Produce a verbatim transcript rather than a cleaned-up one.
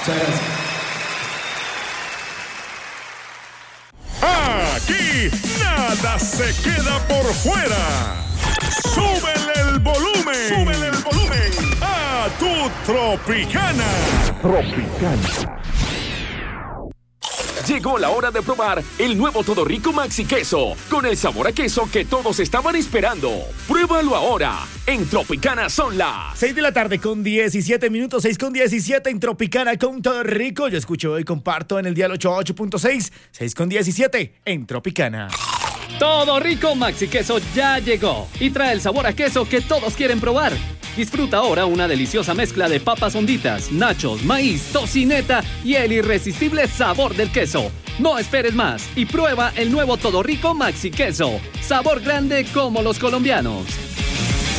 Muchas gracias. Aquí nada se queda por fuera. Súbele el volumen. Súbele el volumen a tu Tropicana. Tropicana. Llegó la hora de probar el nuevo Todo Rico Maxi Queso, con el sabor a queso que todos estaban esperando. Pruébalo ahora. En Tropicana son las seis de la tarde con diecisiete minutos, seis con diecisiete en Tropicana con Todo Rico. Yo escucho y comparto en el dial ochenta y ocho punto seis, seis con diecisiete en Tropicana. Todo Rico Maxi Queso ya llegó y trae el sabor a queso que todos quieren probar. Disfruta ahora una deliciosa mezcla de papas honditas, nachos, maíz, tocineta y el irresistible sabor del queso. No esperes más y prueba el nuevo Todo Rico Maxi Queso. Sabor grande como los colombianos.